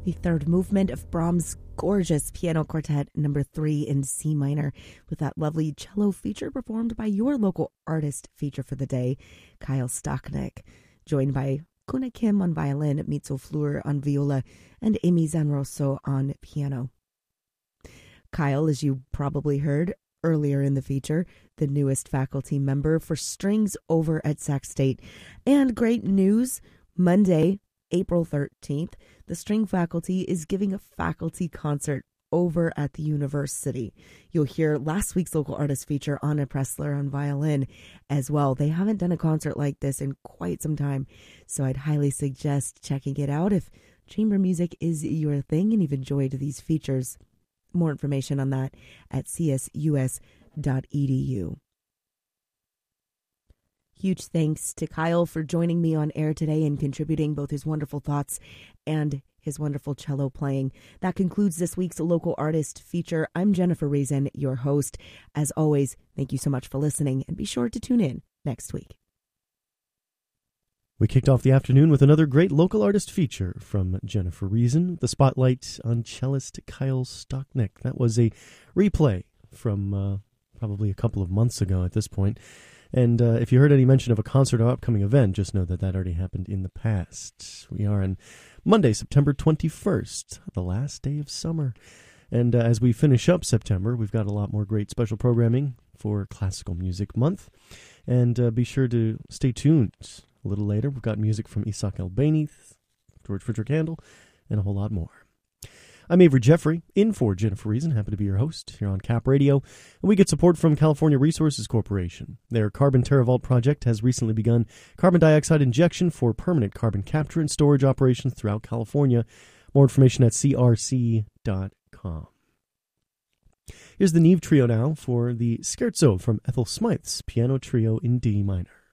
the third movement of Brahms' gorgeous piano quartet number 3 in C minor, with that lovely cello feature performed by your local artist feature for the day, Kyle Stachnik, joined by Kuna Kim on violin, Mitzel Fleur on viola, and Amy Zanrosso on piano. Kyle, as you probably heard earlier in the feature, the newest faculty member for strings over at Sac State. And great news, Monday, April 13th, the string faculty is giving a faculty concert over at the university. You'll hear last week's local artist feature, Anna Pressler, on violin as well. They haven't done a concert like this in quite some time, so I'd highly suggest checking it out if chamber music is your thing and you've enjoyed these features. More information on that at csus.edu. Huge thanks to Kyle for joining me on air today and contributing both his wonderful thoughts and his wonderful cello playing. That concludes this week's local artist feature. I'm Jennifer Reason, your host. As always, thank you so much for listening, and be sure to tune in next week. We kicked off the afternoon with another great local artist feature from Jennifer Reason, the spotlight on cellist Kyle Stachnik. That was a replay from probably a couple of months ago at this point. And if you heard any mention of a concert or upcoming event, just know that that already happened in the past. We are on Monday, September 21st, the last day of summer. And as we finish up September, we've got a lot more great special programming for Classical Music Month. And be sure to stay tuned. A little later, we've got music from Isaac Albani, George Frideric Handel, and a whole lot more. I'm Avery Jeffrey, in for Jennifer Reason, happy to be your host here on Cap Radio, and we get support from California Resources Corporation. Their Carbon TerraVault project has recently begun carbon dioxide injection for permanent carbon capture and storage operations throughout California. More information at crc.com. Here's the Neve Trio now for the Scherzo from Ethel Smythe's Piano Trio in D minor.